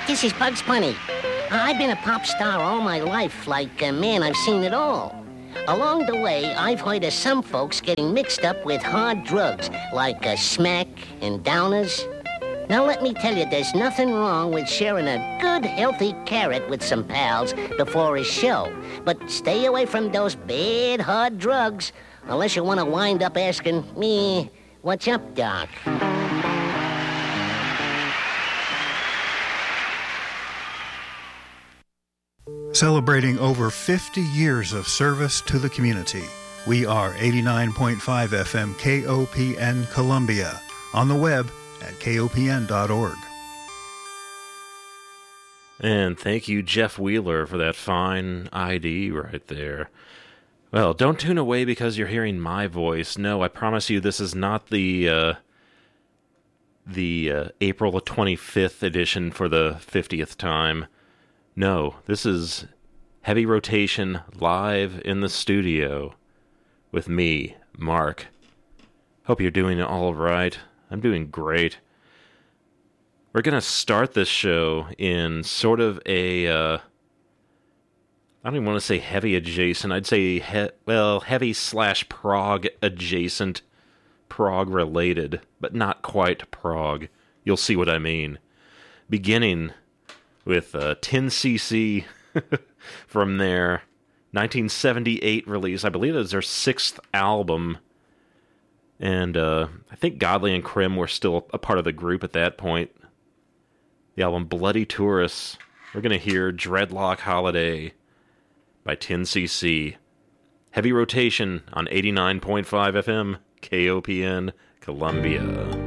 This is Bugs Bunny. I've been a pop star all my life, man, I've seen it all. Along the way, I've heard of some folks getting mixed up with hard drugs, like smack and downers. Now, let me tell you, there's nothing wrong with sharing a good, healthy carrot with some pals before a show. But stay away from those bad, hard drugs, unless you want to wind up asking me, what's up, Doc? Celebrating over 50 years of service to the community. We are 89.5 FM KOPN Columbia. On the web at kopn.org. And thank you, Jeff Wheeler, for that fine ID right there. Well, don't tune away because you're hearing my voice. No, I promise you this is not the April 25th edition for the 50th time. No, this is Heavy Rotation live in the studio with me, Mark. Hope you're doing all right. I'm doing great. We're going to start this show in sort of a, I don't even want to say heavy adjacent. I'd say, heavy/prog adjacent, prog related, but not quite prog. You'll see what I mean. Beginning with 10cc from their 1978 release. I believe it was their sixth album. And I think Godley and Krim were still a part of the group at that point. The album Bloody Tourists. We're going to hear Dreadlock Holiday by 10cc. Heavy Rotation on 89.5 FM KOPN Columbia.